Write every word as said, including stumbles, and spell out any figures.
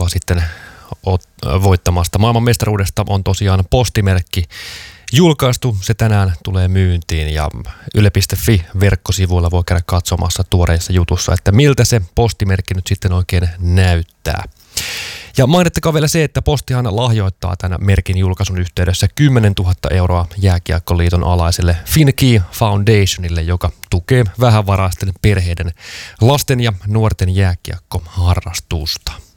Jääkiekkoa sitten voittamasta maailmanmestaruudesta on tosiaan postimerkki julkaistu. Se tänään tulee myyntiin ja yle piste fi verkkosivuilla voi käydä katsomassa tuoreissa jutussa, että miltä se postimerkki nyt sitten oikein näyttää. Ja mainittakaa vielä se, että Postihan lahjoittaa tämän merkin julkaisun yhteydessä kymmenentuhatta euroa Jääkiekkoliiton alaiselle Finkey Foundationille, joka tukee vähävaraisten perheiden lasten ja nuorten jääkiekkoharrastusta.